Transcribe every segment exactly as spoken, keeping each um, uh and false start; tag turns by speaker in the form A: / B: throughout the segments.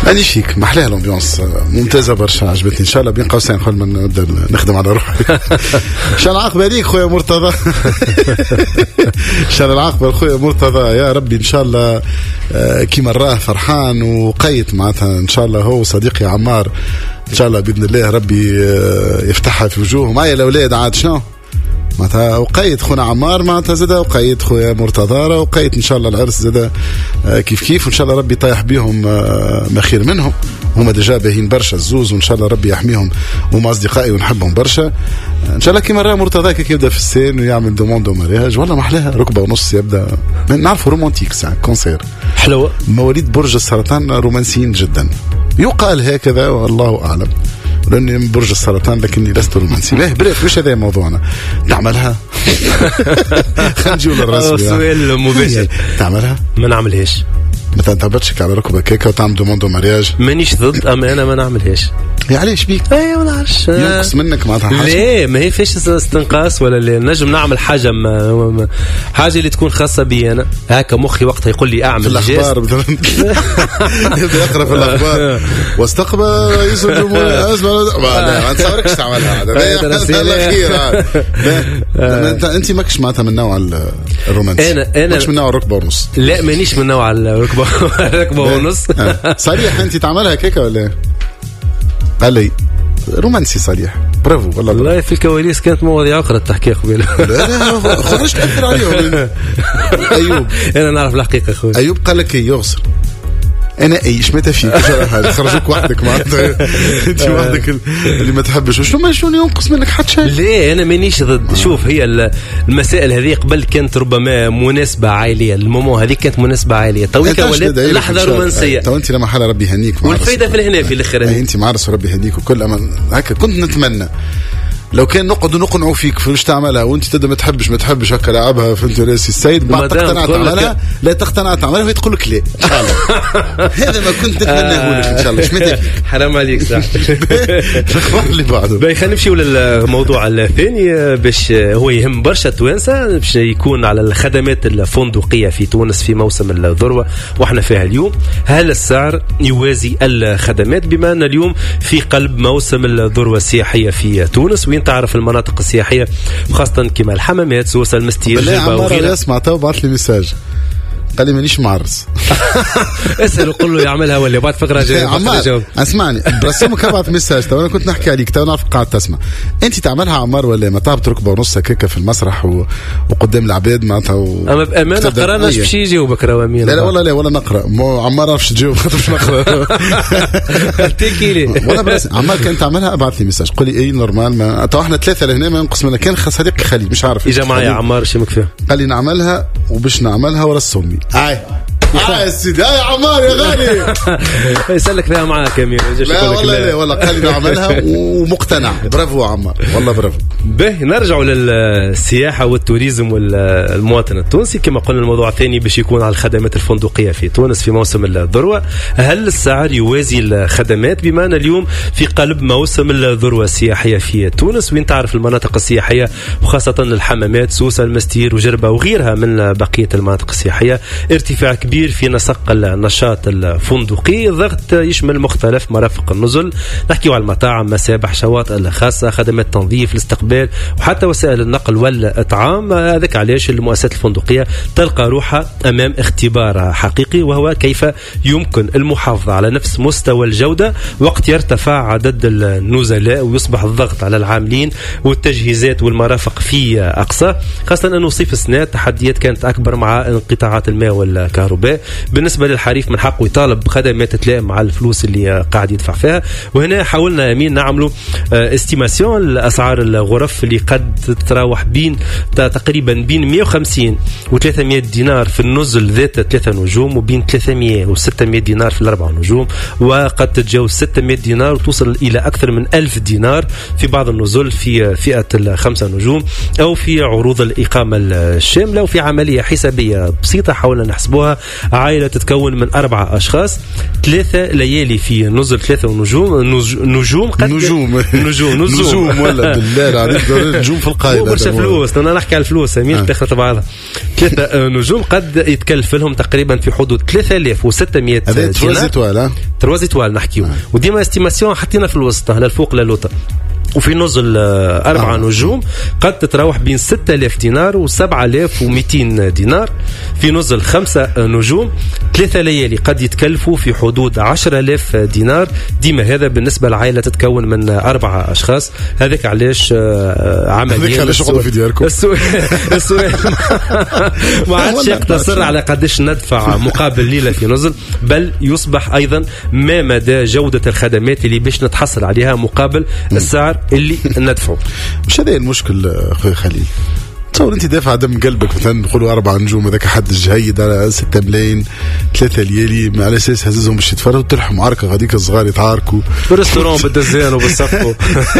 A: مانيش فيك محلاها الامبيونس ممتازه برشا عجبتني. ان شاء الله بين قوسين قبل ما نبدا نخدم على روحي ان شاء الله العاقبه هذيك خويا مرتضى ان شاء الله العاقبه خويا مرتضى يا ربي ان شاء الله كيما راه فرحان وقيت معناتها ان شاء الله هو صديقي عمار ان شاء الله باذن الله ربي يفتحها في وجوههم. معايا الاولاد عاد شنو معناتها وقيت خونا عمار معناتها زاده وقيت خويا مرتضى وقيت ان شاء الله العرس زاده كيف كيف وان شاء الله ربي يطيح بيهم ما خير منهم. هما ديجا باهين برشا الزوز وان شاء الله ربي يحميهم وما اصدقائي ونحبهم برشا ان شاء الله. كيما راه مرتضى كي يبدا في السين ويعمل دوموند دو مارياج والله ما احلاها ركبه ونص يبدا نعرفوا رومانتيك ساعه كونسير
B: حلوه.
A: مواليد برج السرطان رومانسيين جدا يقال هكذا والله اعلم لاني من برج السرطان لكني لست رومانسي. لا بريف مش هذا موضوعنا. تعملها خلينا نجيو للرسمي
B: سؤال مباشر.
A: تعملها
B: ما نعملهاش
A: ما تنتبتشك على ركبه كيكه وتعمل دوموندو مارياج.
B: مانيش ضد اما انا ما نعملهاش.
A: يا علاش بيك؟
B: اي ما نعرفش
A: ينقص منك معناتها حاجه.
B: لا ما هي فيش استنقاص ولا اللي نجم نعمل حاجه ما حاجه اللي تكون خاصه بي انا هكا مخي وقتها يقول لي اعمل
A: الاخبار مثلا يبدا يقرا في الاخبار واستقبل رئيس الجمهوريه اسمع ما نتصوركش تعملها هذا الاخير. انت انت ماكش معناتها من نوع الرومانسي.
B: انا انا
A: ماكش من نوع الركبه ونص.
B: لا مانيش من نوع الركبه ركبه ونص.
A: صريح انت تعملها كيكه ولا قال لي رومانسي صريح برافو والله.
B: والله في الكواليس كانت مواضيع أخرى التحقيق قبل.
A: لا لا خرجت أكثر عليهم. أيوب
B: أنا نعرف الحقيقة خويا.
A: أيوب قال لك يغسر أنا إيش متى فيك هذا خرجوك وحدك معناتها أنت وحدك اللي ما تحبش وشو ما شو ينقص منك حتى شيء.
B: لا أنا مانيش ضد. شوف هي المسائل هذه قبل كانت ربما مناسبة عائلية المومون هذه كانت مناسبة عائلية تويكا ولات لحظة رومانسية.
A: تو أنت لما حال ربي يهنيك
B: والفايدة في الهنا في الآخر
A: أنت معرس ربي يهنيك وكل أمان هكا كنت نتمنى لو كان نقعد ونقنعوا فيك فاش تعملها وانت تبدا ما تحبش ما تحبش هكا لعبها فهمت راسي السيد بعد تقتنع تعملها لا تقتنع تعملها وهي تقول لك لا ان شاء الله. هذا ما كنت نتمناه لك ان شاء الله. شمتك
B: حرام عليك صح.
A: الخبر اللي بعده
B: باهي خلينا نمشيو للموضوع الثاني باش هو يهم برشا توانسه باش يكون على الخدمات الفندقيه في تونس في موسم الذروه واحنا فيها اليوم. هل السعر يوازي الخدمات بما ان اليوم في قلب موسم الذروه السياحيه في تونس وين تعرف المناطق السياحيه وخاصه كما الحمامات سوسه المستير
A: جلبه وغيرها. اسمع تو بعث لي ميساج قال لي مانيش معرس.
B: اسال وقول له يعملها ولا بعد فقره جايه
A: عمار اسمعني برسمك ابعث ميساج تو انا كنت نحكي عليك تو نعرف قاعد تسمع انت تعملها عمار ولا ما تعرف ركبه ونص هكاك في المسرح و... وقدام العباد معناتها و...
B: اما بامانه قراناش باش يجاوبك راه مين.
A: لا لا والله لا ولا نقرا مو عمار عرفش تجاوب خاطرش نقرا
B: تحكي لي
A: والله بس عمار كان تعملها ابعث لي ميساج قول لي اي نورمال ما تو احنا ثلاثه لهنا ما ينقص منها كان صديقي خليل مش عارف
B: اجا معايا عمار شي مكفيه
A: قال لي نعملها وباش نعملها ورسمني هاي اه سيدي يا عمار يا غالي
B: يسلك فيها معاك يا مير.
A: لا والله لا والله قال لي نعملها ومقتنع. برافو عمار والله برافو.
B: به نرجعوا للسياحه والتوريزم والمواطن التونسي كما قلنا الموضوع الثاني باش يكون على الخدمات الفندقيه في تونس في موسم الذروه. هل السعر يوازي الخدمات بما ان اليوم في قلب موسم الذروه السياحيه في تونس وين تعرف المناطق السياحيه وخاصه الحمامات سوسه المستير وجربه وغيرها من بقيه المناطق السياحيه ارتفاع كبير في نسق النشاط الفندقي. ضغط يشمل مختلف مرافق النزل نحكيو على المطاعم مسابح شواطئ الخاصة خدمات تنظيف الاستقبال وحتى وسائل النقل والإطعام. هذاك علاش المؤسسات الفندقية تلقى روحها أمام اختبار حقيقي وهو كيف يمكن المحافظة على نفس مستوى الجودة وقت يرتفع عدد النزلاء ويصبح الضغط على العاملين والتجهيزات والمرافق في أقصى خاصة أنه صيف السنة التحديات كانت أكبر مع انقطاعات الماء والكهرباء. بالنسبة للحريف من حقه يطالب بخدمات تتلائم مع الفلوس اللي قاعد يدفع فيها. وهنا حاولنا يمين نعملوا استيماسيون الأسعار الغرف اللي قد تتراوح بين تقريبا بين مئة وخمسين و ثلاثمئة دينار في النزل ذات ثلاثة نجوم وبين ثلاثمئة و ستمئة دينار في الأربع نجوم وقد تتجاوز ستمئة دينار وتوصل إلى أكثر من ألف دينار في بعض النزل في فئة الخمسة نجوم أو في عروض الإقامة الشاملة. وفي عملية حسابية بسيطة حاولنا نحسبوها عائلة تتكون من أربعة أشخاص، ثلاثة ليالي في نزل ثلاثة ونجوم نجوم قد
A: نجوم
B: نجوم
A: نجوم ولا بالله عليك نجوم في القاعدة
B: برشا فلوس. أنا نحكي على الفلوس أمين تخلط بعضها. ثلاثة نجوم قد يتكلف لهم تقريبا في حدود ثلاثة آلاف وستمائة دينار.
A: تروازي توال
B: تروازي توال نحكيو، وديما استيماسيون حطينا في الوسط لا الفوق لا لوطا. وفي نزل أربعة آه. نجوم قد تتراوح بين ستة آلاف دينار وسبعة آلاف ومئتين دينار. في نزل خمسة نجوم ثلاثة ليالي قد يتكلفوا في حدود عشرة آلاف دينار. ديما هذا بالنسبة لعائلة تتكون من أربعة أشخاص. هذاك علاش عمليا السؤال السؤال ما عادش يقتصر على قديش ندفع مقابل ليلة في نزل، بل يصبح أيضا ما مدى جودة الخدمات اللي باش نتحصل عليها مقابل السعر اللي ندفعه.
A: مش هذا المشكل أخوي خليل. تصور انت دافع دم قلبك مثلا نقولوا أربعة نجوم هذاك حد الجيد على ستة ملايين ثلاثة ليالي على أساس هززهم باش يتفرجوا تلحموا عركة غاديك الصغار يتعاركوا
B: في الريستوران بالدزان وبالصفو.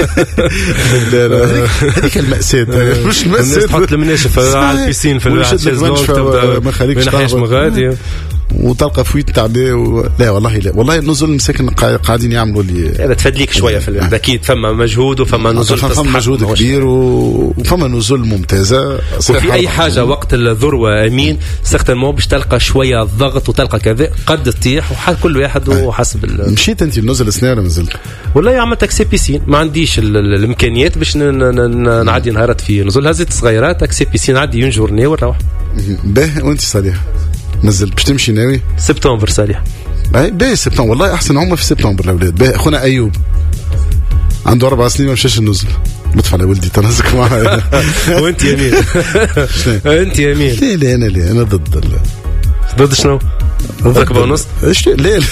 A: لا لا هذيك المأساة مش المأساة.
B: تحط المناشف على البيسين في الشيزلونج تبدا ما خليكش مغادي
A: وتلقى فويت تعبي و... لا والله لا والله النزل مساكن قاعدين يعملوا لي
B: هذا تفدليك شويه في الواحد. اكيد فما مجهود وفما نزول
A: فما مجهود كبير و... وفما نزول ممتازه.
B: وفي اي حاجه وقت الذروه امين سيغتينمون باش تلقى شويه ضغط وتلقى كذا قد تطيح وحال كل واحد وحسب ال...
A: مشيت انت النزل السنه ولا مازلت؟
B: والله عملت تاكسي بيسين ما عنديش ال... الامكانيات باش ن... ن... نعدي نهارات في نزول هزيت صغيرات تاكسي بيسين عدي يون جورني ونروح
A: به. وانت صالح نزل باش تمشي ناوي
B: سبتمبر صالح
A: باهي باهي سبتمبر والله احسن هم في سبتمبر الاولاد. باهي اخونا ايوب عنده اربع سنين ما مشاش النزل مدفع لولدي تنزك معايا.
B: وانت يمين انت يمين
A: لا لا انا لا انا ضد ال...
B: ضد شنو؟ ضدك بونص؟
A: ايش لا لا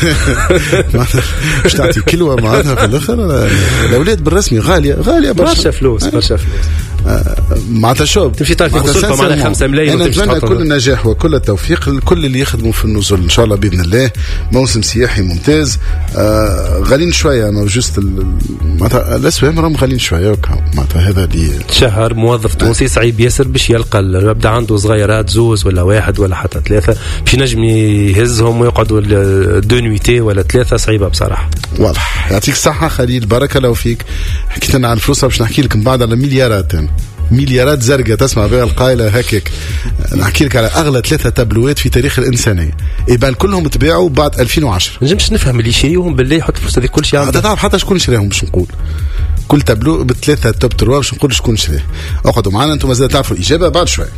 A: مش تعطي كلوه معناتها في الاخر. الاولاد بالرسمي غاليه غاليه
B: برشا فلوس برشا فلوس
A: معناتها شوب
B: تمشي تعطي خصوصا معنا خمسة ملايين.
A: انا نتمنى كل النجاح وكل التوفيق لكل اللي يخدموا في النزول ان شاء الله باذن الله. موسم سياحي ممتاز. آه غالين شويه انا جوست معناتها الاسواق راهم غالين شويه معناتها هذا اللي
B: شهر موظف تونسي صعيب ياسر باش يلقى يبدا عنده صغيرات زوز ولا واحد ولا حتى ثلاثه باش نجم يهزهم ويقعدوا دو نويتي ولا ثلاثه صعيبه بصراحه.
A: واضح. يعطيك الصحه خليل بارك الله فيك. حكيت لنا عن الفلوس باش نحكي لك من بعد على مليارات مليارات زرقاء تسمع بها القائلة هكاك. نحكي لك على أغلى ثلاثة تابلوات في تاريخ الإنسانية يبان كلهم تباعوا بعد ألفين وعشرة.
B: نجمش نفهم اللي يشريهم بالله يحط الفلوس هذه كل شيء.
A: هذا تعرف حتى شكون شريهم باش نقول كل تابلو بثلاثة توب تروا باش نقول شكون شريه. اقعدوا معنا انتم مازال تعرفوا الإجابة بعد شوي.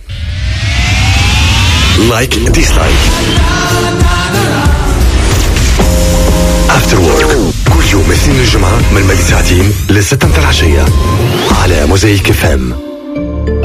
C: لايك ديسلايك افتر وورك كل يوم اثنين الجمعة من المغرب ساعتين لستة العشية على موزايك اف ام.